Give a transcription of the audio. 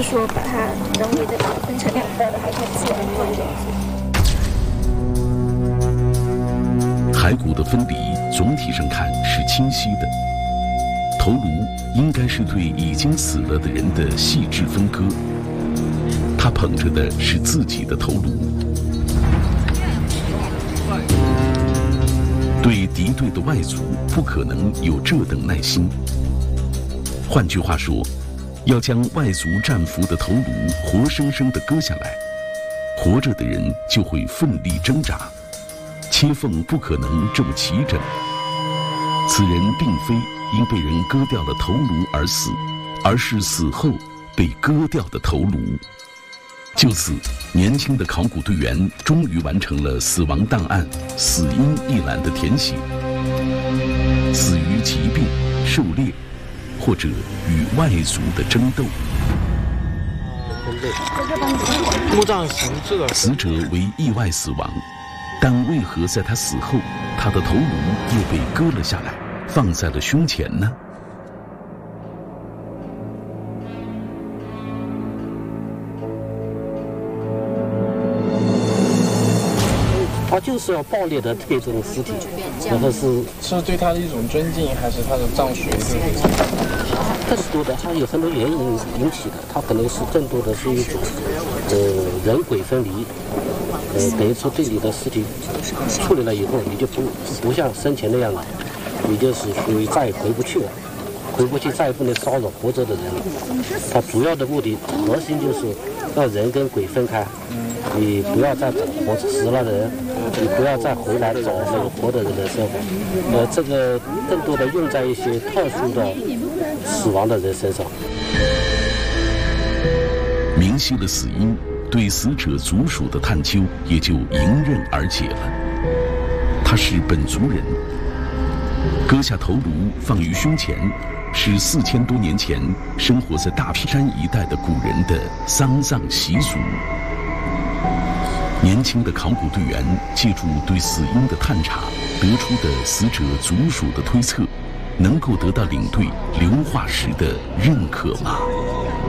是说把它人为的分成两半的，还是自然做这样子？ 骸骨的分离总体上看是清晰的，头颅应该是对已经死了的人的细致分割。他捧着的是自己的头颅。对敌对的外族不可能有这等耐心。换句话说，要将外族战俘的头颅活生生地割下来，活着的人就会奋力挣扎，切缝不可能这么齐整。此人并非因被人割掉了头颅而死，而是死后被割掉的头颅。就此，年轻的考古队员终于完成了死亡档案死因一栏的填写。死于疾病、狩猎，或者与外族的争斗。 墓葬死者， 死者为意外死亡，但为何在他死后，他的头颅又被割了下来，放在了胸前呢？ 他就是要暴力的推这种尸体，然后是对他的一种尊敬，还是他的葬学更多的，它有很多原因引起的，它可能是更多的是一种人鬼分离，等于说对你的尸体处理了以后，你就不像生前那样了，你就是属于再也回不去了，回不去再也不能骚扰活着的人了。它主要的目的核心就是让人跟鬼分开，你不要再找活死了的人，你不要再回来找那个活的人的生活。这个更多的用在一些特殊的死亡的人身上。 明晰了死因，对死者族属的探究也就迎刃而解了。他是本族人，割下头颅放于胸前，是4000多年前生活在大皮山一带的古人的丧葬习俗。年轻的考古队员借助对死因的探查，得出的死者族属的推测，能够得到领队刘化石的认可吗？